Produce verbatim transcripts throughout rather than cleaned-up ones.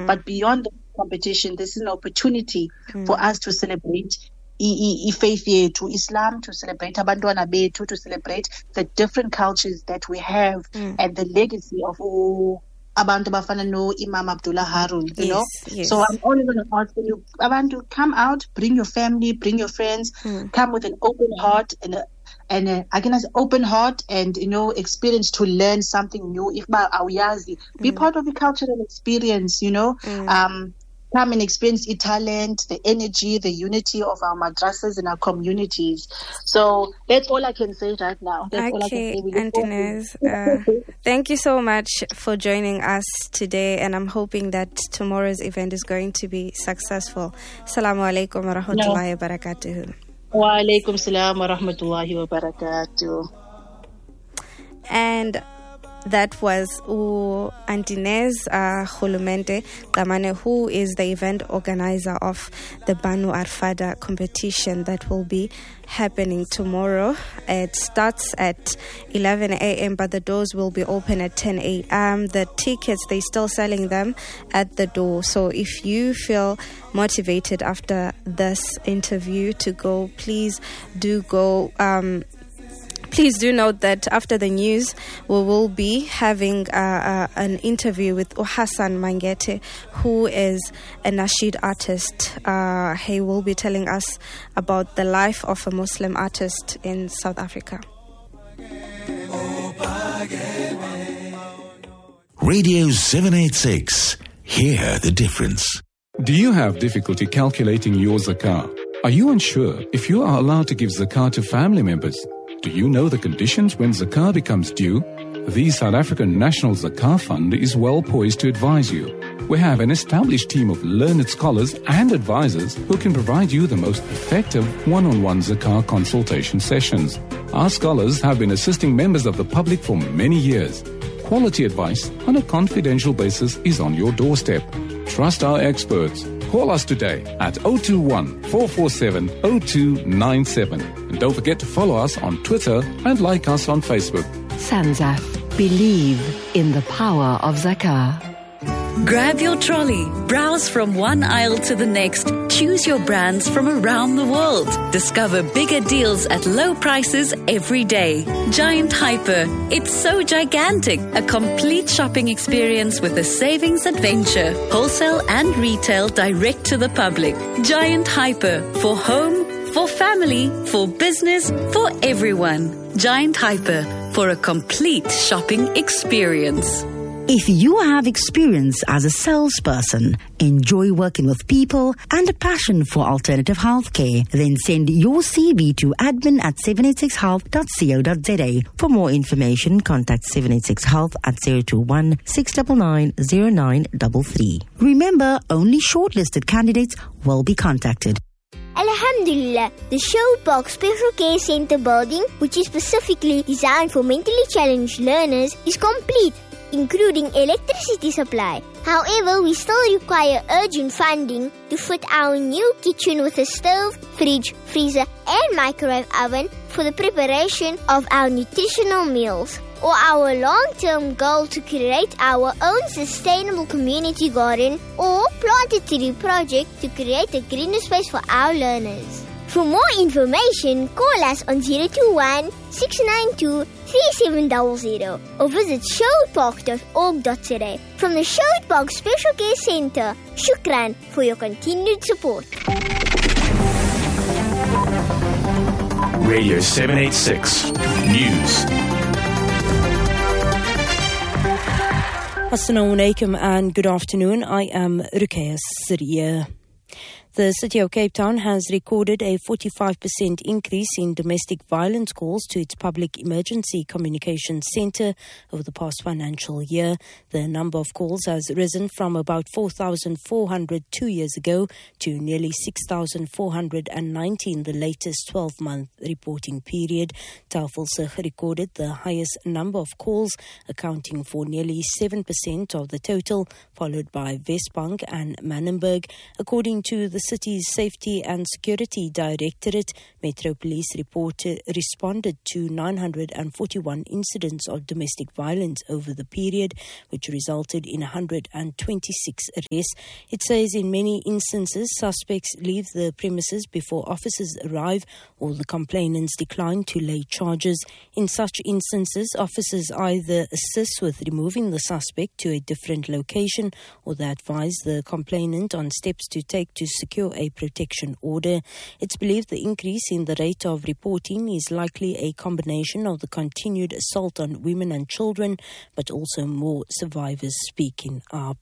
But beyond the competition, this is an opportunity mm. for us to celebrate faith yethu, Islam, to celebrate abantwana bethu, to celebrate the different cultures that we have mm. and the legacy of all abantu bafana no Imam Abdullah Harun, you yes, know. Yes. So I'm only going to ask you, abantu, come out, bring your family, bring your friends, mm. come with an open heart and a, and a, again as an open heart and you know experience to learn something new. If ba awuyazi, be mm. part of the cultural experience, you know. Mm. Um, come and experience the talent, the energy, the unity of our madrasas and our communities. So that's all I can say right now. That's okay, all I can say. Antinez, uh, thank you so much for joining us today, and I'm hoping that tomorrow's event is going to be successful. Assalamu alaikum wa rahmatullahi wa barakatuh. Wa alaikum salam wa rahmatullahi wa barakatuh. And that was uh, Antinez uh, Khulumente Kamane, who is the event organizer of the Banu Arfada competition that will be happening tomorrow. It starts at eleven a.m. but the doors will be open at ten a.m. The tickets, they're still selling them at the door. So if you feel motivated after this interview to go, please do go. Um, Please do note that after the news, we will be having uh, uh, an interview with Hassan Mangete, who is a Nasheed artist. Uh, he will be telling us about the life of a Muslim artist in South Africa. Radio seven eighty-six. Hear the difference. Do you have difficulty calculating your zakah? Are you unsure if you are allowed to give zakah to family members? Do you know the conditions when zakah becomes due? The South African National Zakah Fund is well poised to advise you. We have an established team of learned scholars and advisors who can provide you the most effective one-on-one zakah consultation sessions. Our scholars have been assisting members of the public for many years. Quality advice on a confidential basis is on your doorstep. Trust our experts. Call us today at zero two one, four four seven, zero two nine seven. And don't forget to follow us on Twitter and like us on Facebook. Sanzaf. Believe in the power of zakah. Grab your trolley, browse from one aisle to the next, choose your brands from around the world. Discover bigger deals at low prices every day. Giant Hyper, it's so gigantic. A complete shopping experience with a savings adventure. Wholesale and retail direct to the public. Giant Hyper, for home, for family, for business, for everyone. Giant Hyper, for a complete shopping experience. If you have experience as a salesperson, enjoy working with people, and a passion for alternative healthcare, then send your C V to admin at seven eight six health dot co dot za. For more information, contact seven eight six health at zero two one, six nine nine, zero nine three three. Remember, only shortlisted candidates will be contacted. Alhamdulillah, the Showbox Special Care Center building, which is specifically designed for mentally challenged learners, is complete, including electricity supply. However, we still require urgent funding to fit our new kitchen with a stove, fridge, freezer and microwave oven for the preparation of our nutritional meals, or our long-term goal to create our own sustainable community garden or plant a tree project to create a greener space for our learners. For more information, call us on zero two one, six nine two, three seven zero zero or visit showpark dot org dot za. From the Showpark Special Care Center, shukran for your continued support. Radio seven eighty-six News. Assalamu alaikum and good afternoon. I am Ruqayya Siriya. The City of Cape Town has recorded a forty-five percent increase in domestic violence calls to its Public Emergency Communications Centre over the past financial year. The number of calls has risen from about four thousand four hundred two years ago to nearly six thousand four hundred ninety in the latest twelve-month reporting period. Tafelsig recorded the highest number of calls, accounting for nearly seven percent of the total, followed by Westbank and Manenberg. According to the the city's Safety and Security Directorate, Metro Police reported, responded to nine hundred forty-one incidents of domestic violence over the period, which resulted in one hundred twenty-six arrests. It says in many instances, suspects leave the premises before officers arrive or the complainants decline to lay charges. In such instances, officers either assist with removing the suspect to a different location or they advise the complainant on steps to take to secure a protection order. It's believed the increase in the rate of reporting is likely a combination of the continued assault on women and children, but also more survivors speaking up.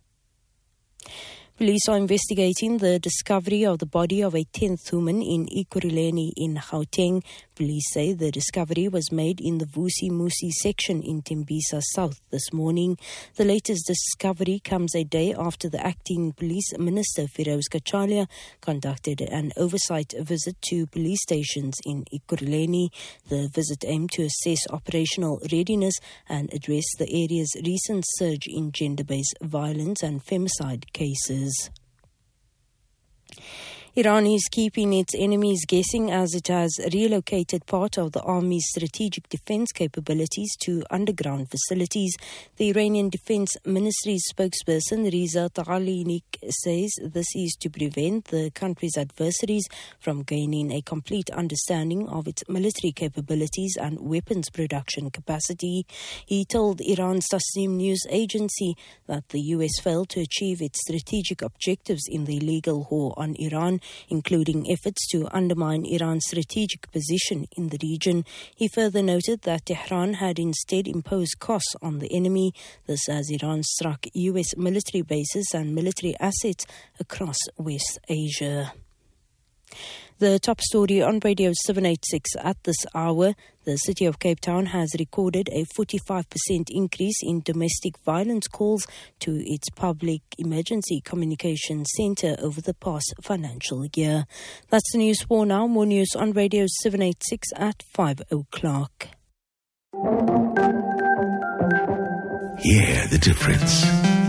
Police are investigating the discovery of the body of a tenth woman in Ekurhuleni in Gauteng. Police say the discovery was made in the Vusi Musi section in Tembisa South this morning. The latest discovery comes a day after the acting police minister, Firoz Kachalia, conducted an oversight visit to police stations in Ekurhuleni. The visit aimed to assess operational readiness and address the area's recent surge in gender-based violence and femicide cases. Iran is keeping its enemies guessing as it has relocated part of the army's strategic defense capabilities to underground facilities. The Iranian Defense Ministry's spokesperson Riza Taghalynik says this is to prevent the country's adversaries from gaining a complete understanding of its military capabilities and weapons production capacity. He told Iran's Tasnim news agency that the U S failed to achieve its strategic objectives in the illegal war on Iran, including efforts to undermine Iran's strategic position in the region. He further noted that Tehran had instead imposed costs on the enemy, this as Iran struck U S military bases and military assets across West Asia. The top story on Radio seven eighty-six at this hour. The City of Cape Town has recorded a forty-five percent increase in domestic violence calls to its public emergency communications centre over the past financial year. That's the news for now. More news on Radio seven eighty-six at five o'clock. Hear the difference.